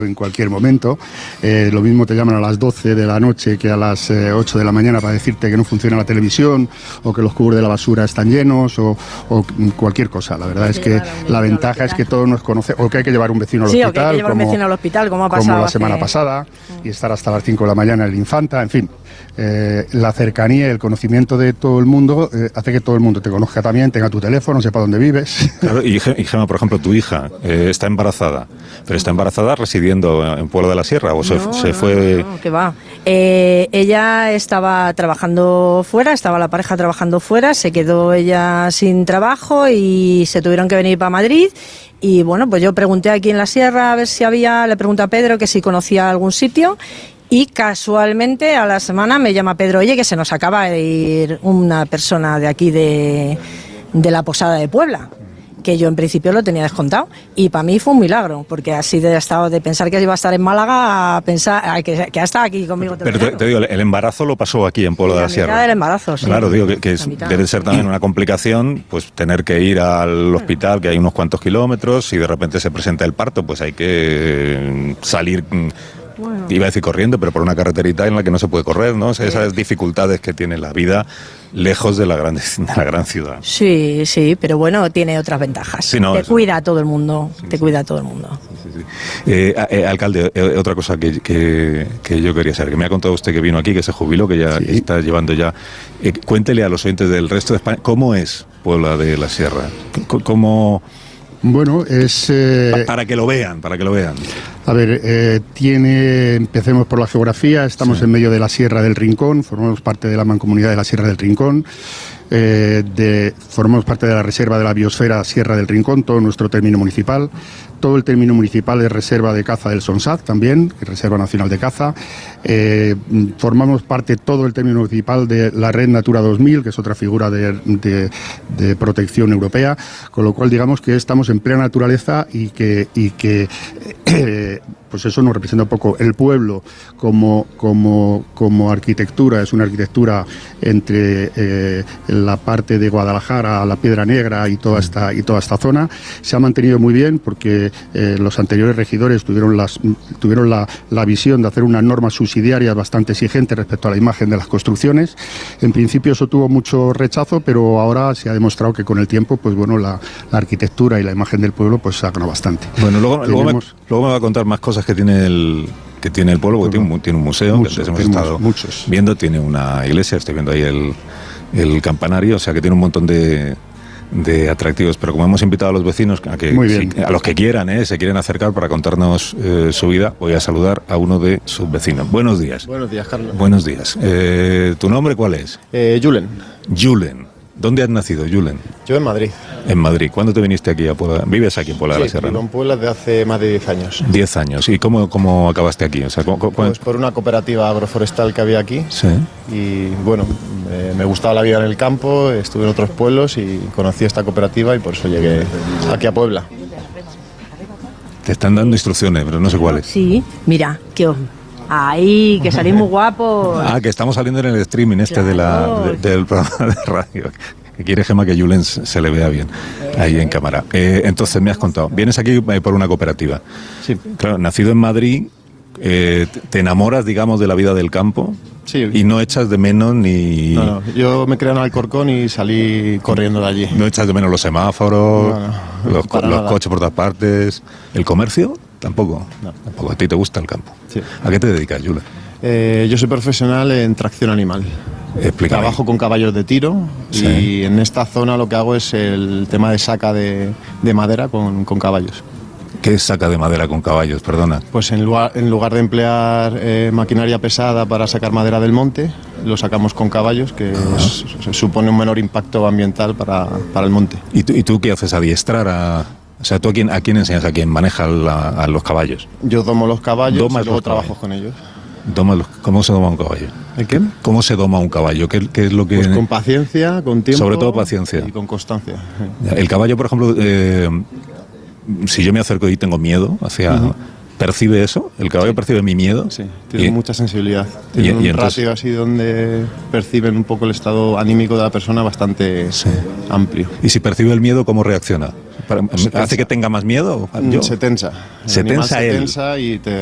en cualquier momento. Lo mismo te llaman a las 12 de la noche que a las 8 de la mañana para decirte que no funciona la televisión o que los cubos de la basura están llenos o cualquier cosa. La verdad es que la ventaja es que todos nos conocemos, o que hay que llevar un vecino al hospital. Sí, o que hay que llevar un vecino al hospital, como ha pasado como la semana pasada, y estar hasta las 5 de la mañana en el Infanta, en fin. La cercanía y el conocimiento de todo el mundo hace que todo el mundo te conozca también, tenga tu teléfono, sepa dónde vives. Claro, y Gemma, por ejemplo, tu hija está embarazada, pero está embarazada residiendo en Pueblo de la Sierra, o se fue... No, que va. Ella estaba trabajando fuera, estaba la pareja trabajando fuera, se quedó ella sin trabajo y se tuvieron que venir para Madrid. Y bueno, pues yo pregunté aquí en la Sierra a ver si le pregunté a Pedro que si conocía algún sitio. Y casualmente a la semana me llama Pedro, oye, que se nos acaba de ir una persona de aquí de la Posada de Puebla, que yo en principio lo tenía descontado. Y para mí fue un milagro, porque así de estado de pensar que iba a estar en Málaga a pensar que ha estado aquí conmigo. Pero te digo, el embarazo lo pasó aquí en Pueblo de la Sierra. El embarazo, sí. Claro, digo que debe ser también una complicación, pues tener que ir al hospital, que hay unos cuantos kilómetros, y de repente se presenta el parto, pues hay que salir... Bueno. Iba a decir corriendo, pero por una carreterita en la que no se puede correr, ¿no? O sea, esas dificultades que tiene la vida lejos de la gran ciudad. Sí, sí, pero bueno, tiene otras ventajas. Sí, no, cuida a todo el mundo, cuida a todo el mundo. Sí. Alcalde, otra cosa que yo quería saber, que me ha contado usted que vino aquí, que se jubiló, que ya está llevando ya... cuéntele a los oyentes del resto de España, ¿cómo es Puebla de la Sierra? ¿Cómo...? Bueno, es... Para que lo vean. A ver, empecemos por la geografía. Estamos en medio de la Sierra del Rincón, formamos parte de la Mancomunidad de la Sierra del Rincón. Formamos parte de la Reserva de la Biosfera Sierra del Rincón, todo nuestro término municipal. Todo el término municipal es reserva de caza del Sonsat también, Reserva Nacional de Caza. Formamos parte todo el término municipal de la Red Natura 2000, que es otra figura de protección europea, con lo cual digamos que estamos en plena naturaleza y que pues eso nos representa un poco el pueblo como arquitectura. Es una arquitectura entre la parte de Guadalajara, la Piedra Negra y toda esta zona. Se ha mantenido muy bien porque los anteriores regidores tuvieron la visión de hacer unas normas subsidiarias bastante exigentes respecto a la imagen de las construcciones. En principio eso tuvo mucho rechazo, pero ahora se ha demostrado que con el tiempo, pues bueno, la arquitectura y la imagen del pueblo pues se ha ganado bastante. Bueno, luego me va a contar más cosas que tiene el pueblo, porque tiene un museo, que antes hemos estado viendo, tiene una iglesia, estoy viendo ahí el campanario, o sea que tiene un montón de atractivos, pero como hemos invitado a los vecinos a los que quieran, se quieren acercar para contarnos su vida, voy a saludar a uno de sus vecinos. Buenos días. Buenos días, Carlos. Buenos días. ¿Tu nombre cuál es? Julen. Julen. ¿Dónde has nacido, Julen? Yo en Madrid. En Madrid. ¿Cuándo te viniste aquí a Puebla? ¿Vives aquí en Puebla de la Sierra? Sí, vivo en Puebla desde hace más de 10 años. 10 años. ¿Y cómo acabaste aquí? O sea, pues por una cooperativa agroforestal que había aquí. Sí. Y bueno, me gustaba la vida en el campo, estuve en otros pueblos y conocí esta cooperativa y por eso llegué aquí a Puebla. Te están dando instrucciones, pero no sé cuáles. Sí, mira, ¡ay, que salís muy guapos! Que estamos saliendo en el streaming del programa de radio. Que quiere Gemma que Julen se le vea bien ahí en cámara. Entonces me has contado, vienes aquí por una cooperativa. Sí. Claro, nacido en Madrid, te enamoras, digamos, de la vida del campo. Sí. Y no echas de menos ni... No, yo me crié en Alcorcón y salí corriendo de allí. No echas de menos los semáforos, los coches por todas partes. ¿El comercio? Tampoco. No. Tampoco. ¿A ti te gusta el campo? Sí. ¿A qué te dedicas, Julen? Yo soy profesional en tracción animal. Explícame. Trabajo con caballos de tiro y en esta zona lo que hago es el tema de saca de madera con caballos. ¿Qué es saca de madera con caballos? Perdona. Pues en lugar de emplear maquinaria pesada para sacar madera del monte, lo sacamos con caballos, que supone un menor impacto ambiental para el monte. ¿Y tú qué haces? ¿Adiestrar a...? O sea, ¿tú a quién enseñas? ¿A quién maneja a los caballos? Yo domo los caballos y luego trabajo con ellos. ¿Cómo se doma un caballo? ¿El qué? ¿Cómo se doma un caballo? ¿Qué es lo que...? Pues con paciencia, con tiempo... Sobre todo paciencia. Y con constancia. El caballo, por ejemplo, si yo me acerco y tengo miedo hacia... ¿Percibe eso? ¿El caballo percibe mi miedo? Sí, tiene mucha sensibilidad. Tiene un ratio así donde perciben un poco el estado anímico de la persona bastante amplio. ¿Y si percibe el miedo, cómo reacciona? ¿Hace que tenga más miedo? Se tensa. Se tensa y te